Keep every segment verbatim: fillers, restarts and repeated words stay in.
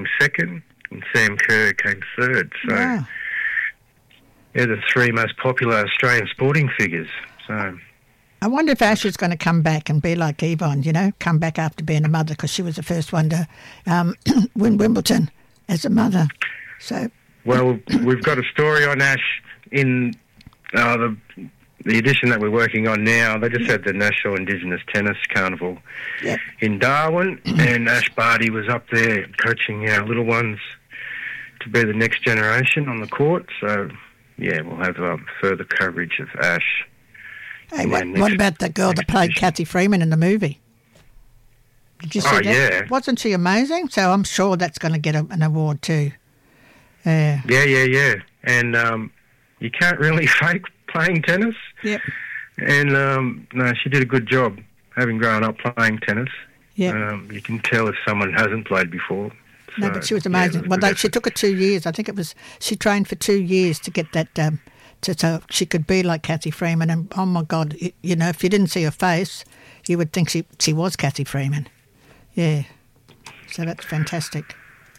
second, and Sam Kerr came third. So Wow. they're the three most popular Australian sporting figures. So I wonder if Ash is going to come back and be like Yvonne, you know, come back after being a mother, because she was the first one to um, win Wimbledon as a mother. So, well, we've got a story on Ash in uh, the the edition that we're working on now. They just had the National Indigenous Tennis Carnival yep. in Darwin, and Ash Barty was up there coaching our little ones to be the next generation on the court. So, yeah, we'll have um, further coverage of Ash. Hey, what, next, what about the girl that played edition. Kathy Freeman in the movie? Did you see oh, that? Yeah. Wasn't she amazing? So I'm sure that's going to get a, an award too. Yeah. Yeah, yeah, yeah. And um, you can't really fake playing tennis. Yep. And um, no, she did a good job having grown up playing tennis. Yeah. Um, you can tell if someone hasn't played before. No, so, but she was amazing. Yeah, well, they, she took her two years. I think it was, she trained for two years to get that, um, to, so she could be like Kathy Freeman. And, oh, my God, you, you know, if you didn't see her face, you would think she, she was Kathy Freeman. Yeah. So that's fantastic.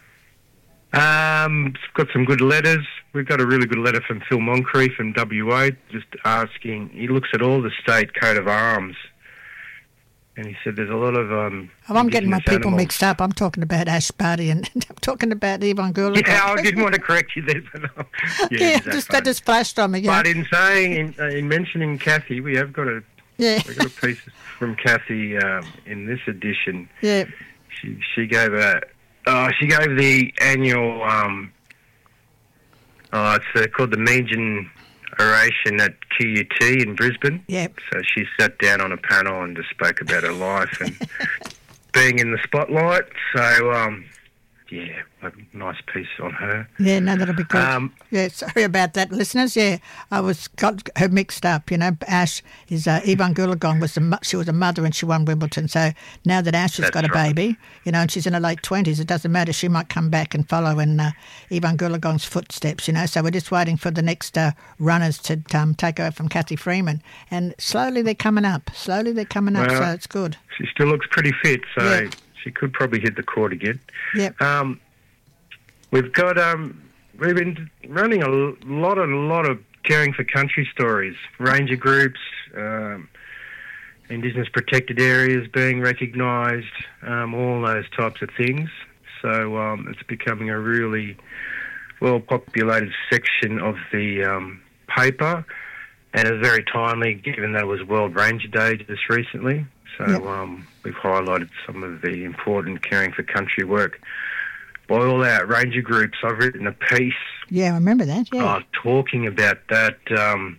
Um, got some good letters. We've got a really good letter from Phil Moncrief from W A, just asking, he looks at all the state coat of arms, and he said there's a lot of um oh, I'm getting my people animals. mixed up. I'm talking about Ash Barty and I'm talking about Yvonne Goolagong. Yeah, I didn't want to correct you there, but uh, yeah, yeah exactly. just, that just flashed on me. Yeah. But in saying, in, uh, in mentioning Kathy, we have got a yeah. we got a piece from Kathy um, in this edition. Yeah, she she gave a uh, she gave the annual um oh it's uh, called the Meanjin Oration at Q U T in Brisbane. Yep. So she sat down on a panel and just spoke about her life and being in the spotlight. So, um, yeah, a nice piece on her. Yeah, no, that'll be good. Um, yeah, sorry about that, listeners. Yeah, I was got her mixed up. You know, Ash is uh, Yvonne Goolagong was a, she was a mother and she won Wimbledon. So now that Ash has got a right. baby, you know, and she's in her late twenties, it doesn't matter. She might come back and follow in uh, Yvonne Goolagong's footsteps. You know, so we're just waiting for the next uh, runners to um, take over from Kathy Freeman, and slowly they're coming up. Slowly they're coming up. Well, so it's good. She still looks pretty fit, so yeah. she could probably hit the court again. Yep. Um, we've got um, we've been running a lot and a lot of caring for country stories, ranger groups, um, Indigenous protected areas being recognised, um, all those types of things. So um, it's becoming a really well-populated section of the um, paper, and it's very timely given that it was World Ranger Day just recently. So yep. um, we've highlighted some of the important caring for country work by all our ranger groups. I've written a piece. Yeah, I remember that. Yeah, uh, talking about that. Um,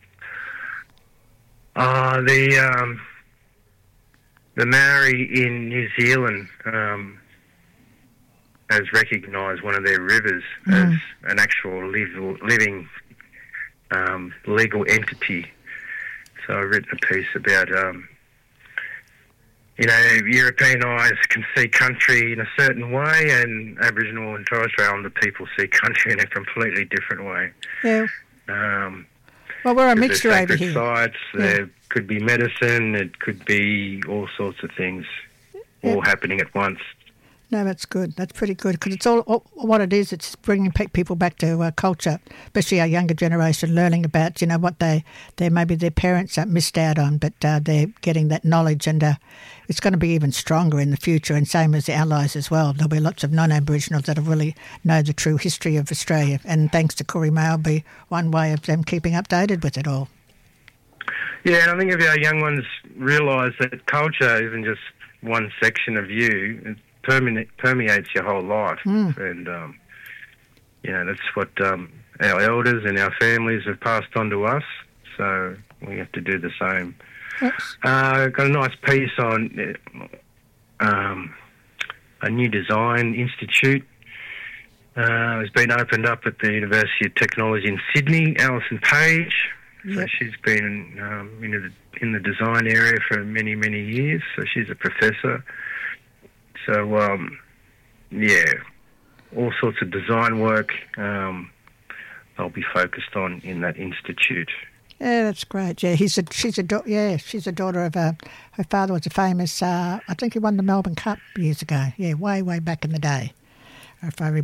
uh, the um, the Maori in New Zealand um, has recognised one of their rivers mm. as an actual legal, living um, legal entity. So I've written a piece about. Um, You know, European eyes can see country in a certain way, and Aboriginal and Torres Strait Islander people see country in a completely different way. Yeah. Um, well, we're a mixture over here. Sites, yeah. There could be medicine, it could be all sorts of things, all yeah. happening at once. No, that's good. That's pretty good, because it's all, all what it is. It's bringing people back to uh, culture, especially our younger generation, learning about you know what they, they maybe their parents uh, missed out on, but uh, they're getting that knowledge, and uh, it's going to be even stronger in the future. And same as the allies as well. There'll be lots of non-Aboriginals that will really know the true history of Australia, and thanks to Koori Mail, will be one way of them keeping updated with it all. Yeah, and I think if our young ones realise that culture isn't just one section of you. It permeates your whole life, mm. and um, you know that's what um, our elders and our families have passed on to us. So we have to do the same. Uh, got a nice piece on um, a new design institute. Uh, it's been opened up at the University of Technology in Sydney. Alison Page. Yep. So she's been um, in, the, in the design area for many, many years. So she's a professor. So, um, yeah, all sorts of design work um, I'll be focused on in that institute. Yeah, that's great. Yeah, he's a she's a da- yeah she's a daughter of a her father was a famous uh, I think he won the Melbourne Cup years ago. Yeah, way way back in the day. if I